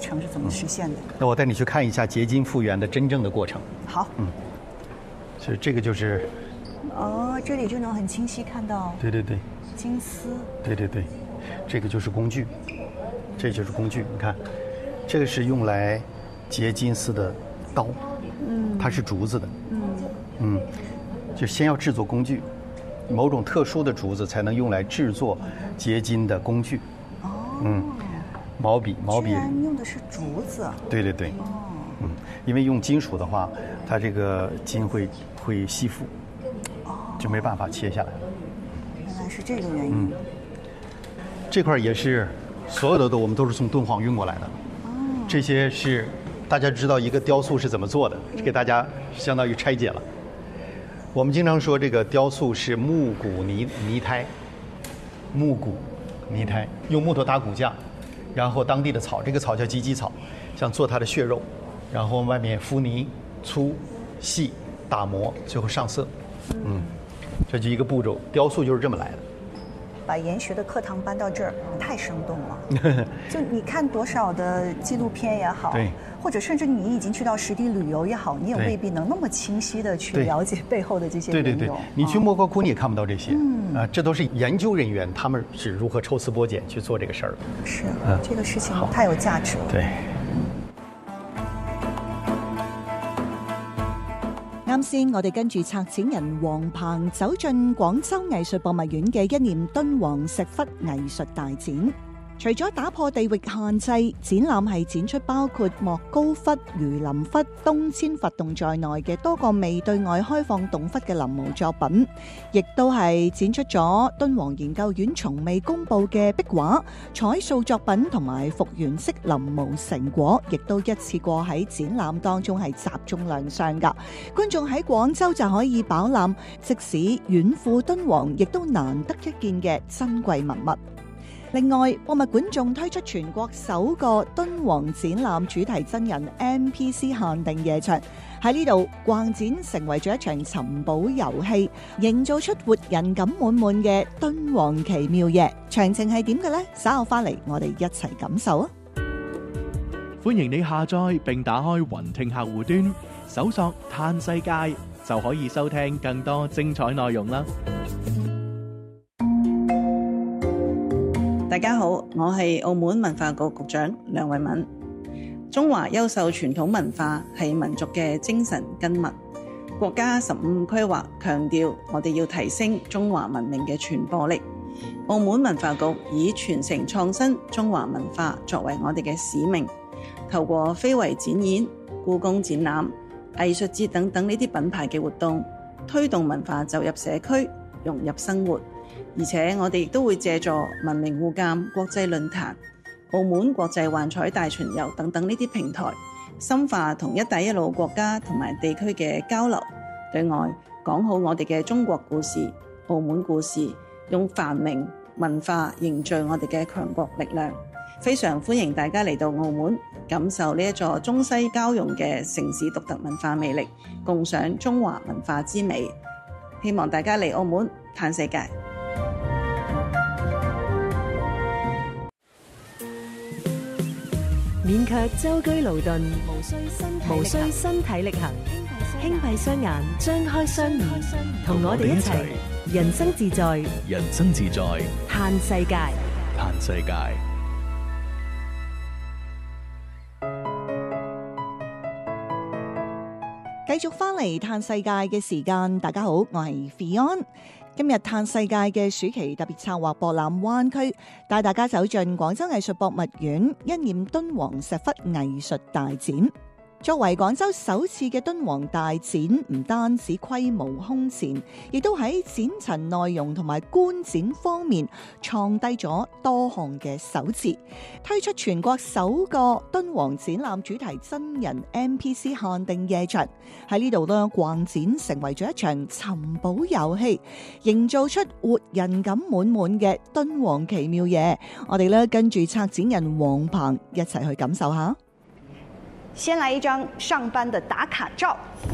程是怎么实现的？ 那我带你去看一下结晶复原的真正的过程。 好。 所以这个就是。 哦，这里就能很清晰看到。 对对对。 金丝。 对对对，这个就是工具，这就是工具。你看，这个是用来结金丝的刀，它是竹子的。就先要制作工具，某种特殊的竹子才能用来制作结晶的工具。毛笔居然用的是竹子。 对对对。因为用金属的话，它这个筋会吸附，就没办法切下来。 原来是这个原因。 这块也是所有的我们都是从敦煌运过来的。这些是大家知道一个雕塑是怎么做的，给大家相当于拆解了。我们经常说这个雕塑是木骨泥胎，木骨泥胎，用木头打骨架，然后当地的草，这个草叫鸡草，像做它的血肉，然后外面敷泥，粗细打磨，最后上色。这就一个步骤，雕塑就是这么来的。 把研学的课堂搬到这儿，太生动了。就你看多少的纪录片也好， 对， 或者甚至你已经去到实地旅游也好，你也未必能那么清晰的去了解背后的这些缘由。对， 你去莫高窟你也看不到这些。这都是研究人员他们是如何抽丝剥茧去做这个事儿的。 是，这个事情太有价值了。 对。 啱先，我哋跟住策展人黃鵬走進廣州藝術博物院嘅一念敦煌石窟藝術大展。除咗打破地域限制，展覽係展出包括莫高窟、榆林窟、東遷佛洞在內嘅多個未對外開放洞窟嘅臨摹作品，亦都係展出咗敦煌研究院從未公佈嘅壁畫、彩塑作品同埋復原式臨摹成果，亦都一次過喺展覽當中係集中亮相㗎。觀眾喺廣州就可以飽覽即使遠赴敦煌亦都難得一見嘅珍貴文物。另外，博物館仲推出全國首個敦煌展覽主題真人 NPC 限定夜場，喺呢度逛展成為咗一場尋寶遊戲，營造出活人感滿滿嘅敦煌奇妙夜。詳情係點嘅呢？稍後翻嚟我哋一齊感受啊！ 歡迎你下載並打開雲聽客戶端，搜索嘆世界就可以收聽更多精彩內容啦。 大家好，我係澳門文化局局長梁慧敏。中華優秀傳統文化係民族嘅精神根脈。國家15規劃強調我哋要提升中華文明嘅傳播力。澳門文化局以傳承創新中華文化作為我哋嘅使命，透過非遺展演、故宮展覽、藝術節等等呢啲品牌嘅活動，推動文化走入社區，融入生活。而且我哋亦都會借助文明互鑑國際論壇、澳門國際幻彩大巡遊等等呢啲平台，深化同一帶一路國家同埋地區嘅交流，對外講好我哋嘅中國故事、澳門故事，用繁榮文化凝聚我哋嘅強國力量。非常歡迎大家嚟到澳門，感受呢一座中西交融嘅城市獨特文化魅力，共賞中華文化之美。希望大家嚟澳門嘆世界。 免卻舟車勞頓，無需身體力行，輕閉雙眼，張開雙耳，同我哋一齊人生自在， 人生自在， 嘆世界， 嘆世界。 繼續返嚟嘆世界嘅時間，大家好，我係 Fion。今日嘆世界嘅暑期特別策劃博覽灣區，帶大家走進廣州藝術博物院一念敦煌石窟藝術大展。作為廣州首次嘅敦煌大展，唔單止規模空前，亦都喺展陳內容同埋觀展方面創低咗多項嘅首次，推出全國首個敦煌展覽主題真人 NPC 限定夜場。喺呢度呢，逛展成為咗一場尋寶遊戲，營造出活人感滿滿嘅敦煌奇妙夜。我哋呢跟住策展人黃鵬一齊去感受下。 先来一张上班的打卡照。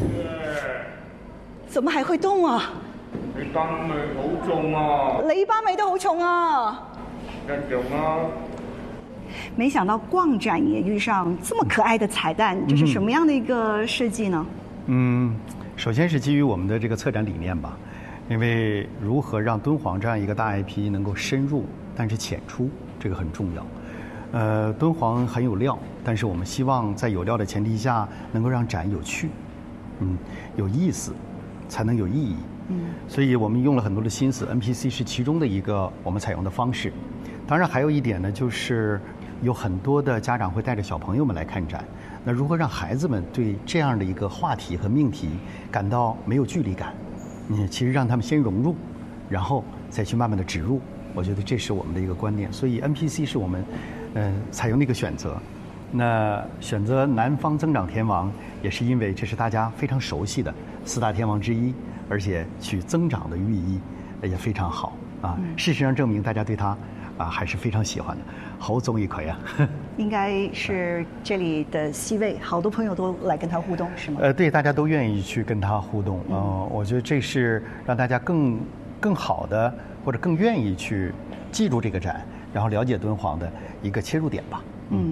怎么还会动啊？ 你班味好重啊！ 你班味都好重啊！ 一樣啊！ 没想到逛展也遇上这么可爱的彩蛋，这是什么样的一个设计呢？ 首先是基于我们的这个策展理念吧，因为如何让敦煌这样一个大 IP 能够深入，但是浅出，这个很重要。敦煌很有料，但是我们希望在有料的前提下，能够让展有趣，有意思，才能有意义。所以我们用了很多的心思 ，NPC 是其中的一个我们采用的方式。当然还有一点呢，就是有很多的家长会带着小朋友们来看展。那如何让孩子们对这样的一个话题和命题感到没有距离感？其实让他们先融入，然后再去慢慢的植入。我觉得这是我们的一个观念。所以 NPC 是我们采用的一个选择。那选择南方增长天王，也是因为这是大家非常熟悉的4大天王之一。而且取增长的寓意也非常好啊！事实上证明大家对它还是非常喜欢的，好中意佢啊！ 应该是这里的 C 位，好多朋友都来跟他互动，是吗？ 对，大家都愿意去跟他互动。我觉得这是让大家更好的或者更愿意去记住这个展，然后了解敦煌的一个切入点吧。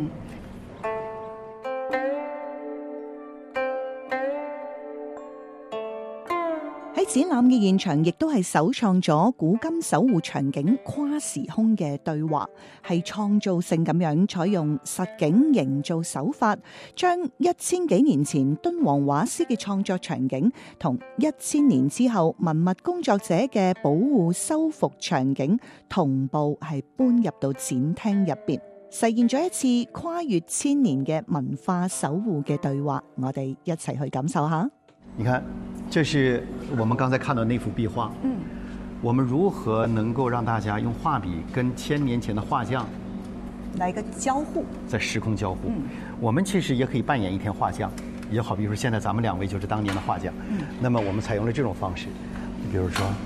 展覽嘅現場亦都係首創咗古今守護場景跨時空嘅對話，係創造性咁樣採用實景營造手法，將1000幾年前敦煌畫師嘅創作場景同1000年之後文物工作者嘅保護修復場景同步係搬入到展廳入邊，實現咗一次跨越1000年嘅文化守護嘅對話。我哋一齊去感受下。 你看，这是我们刚才看到那幅壁画。我们如何能够让大家用画笔跟1000年前的画匠来一个交互， 在时空交互？我们其实也可以扮演一天画匠，也好比说现在咱们2位就是当年的画匠。那么我们采用了这种方式，比如说，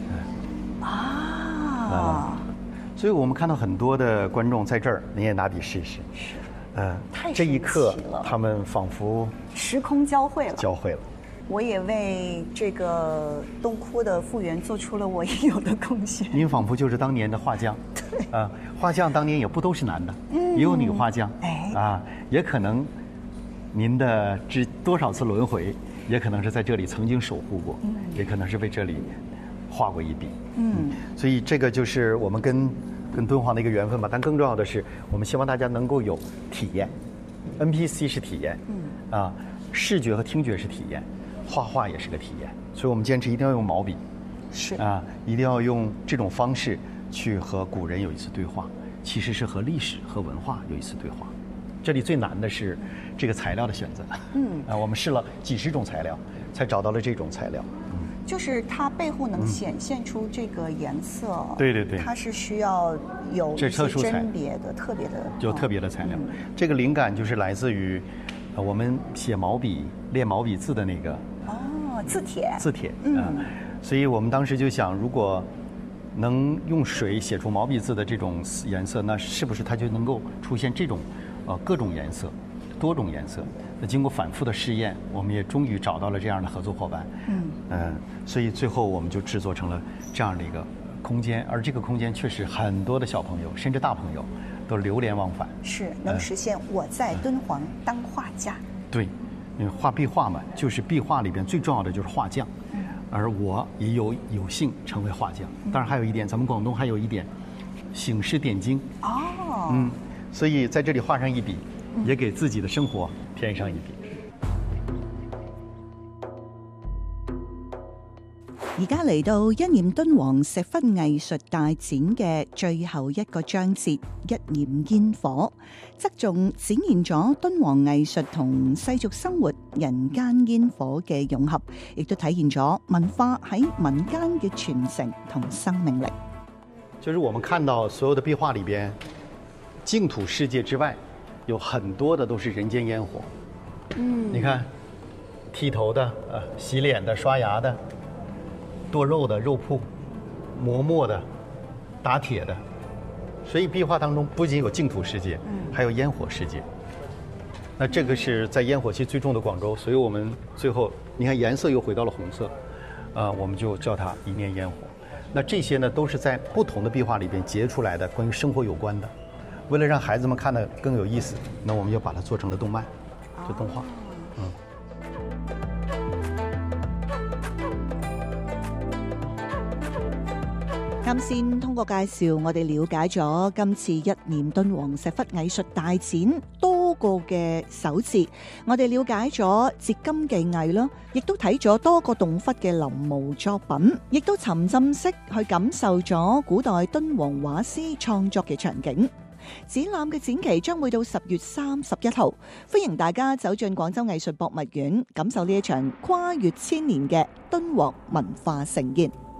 所以我们看到很多的观众在这儿，你也拿笔试试。这一刻他们仿佛时空交汇了。我也为这个洞窟的复原做出了我应有的贡献。 您仿佛就是当年的画匠，画匠当年也不都是男的，也有女画匠，也可能您的这多少次轮回，也可能是在这里曾经守护过，也可能是为这里画过一笔。所以这个就是我们跟敦煌的一个缘分吧。但更重要的是，我们希望大家能够有体验 ，NPC 是体验，视觉和听觉是体验。画画也是个体验，所以我们坚持一定要用毛笔，一定要用这种方式去和古人有一次对话，其实是和历史和文化有一次对话。这里最难的是这个材料的选择，我们试了几十种材料，才找到了这种材料。 就是它背后能显现出这个颜色， 对， 它是需要有一些甄别的、特别的， 有特别的材料。这个灵感就是来自于我们写毛笔、练毛笔字的那个。 字帖， 所以我们当时就想，如果能用水写出毛笔字的这种颜色，那是不是它就能够出现这种各种颜色、多种颜色？那经过反复的试验，我们也终于找到了这样的合作伙伴。所以最后我们就制作成了这样的一个空间，而这个空间确实很多的小朋友甚至大朋友都流连忘返， 是能实现我在敦煌当画家。 对。因为画壁画嘛，就是壁画里边最重要的就是画匠，而我也有幸成为画匠。当然还有一点，咱们广东还有一点，醒狮点睛。所以在这里画上一笔，也给自己的生活添上一笔。 而家嚟到一念敦煌石窟藝術大展嘅最後一個章節，一念煙火，側重展現咗敦煌藝術同世俗生活人間煙火嘅融合，亦都體現咗文化喺民間嘅傳承同生命力。 就是我們看到所有的壁畫裏邊，淨土世界之外，有很多的都是人間煙火。你看，剃頭的、洗臉的、刷牙的。剁肉的肉铺，磨墨的，打铁的，所以壁画当中不仅有净土世界，还有烟火世界。那这个是在烟火气最重的广州，所以我们最后你看颜色又回到了红色，我们就叫它一念烟火。那这些呢都是在不同的壁画里边结出来的关于生活有关的， 为了让孩子们看得更有意思，那我们就把它做成了动漫，就动画。 啱先通過介紹，我哋了解咗今次一念敦煌石窟藝術大展多個嘅手節，我哋了解咗折金技藝啦，亦都睇咗多個洞窟嘅臨摹作品，亦都沉浸式去感受咗古代敦煌畫師創作嘅場景。展覽嘅展期將會到10月31號，歡迎大家走進廣州藝術博物院，感受呢一場跨越千年嘅敦煌文化盛宴。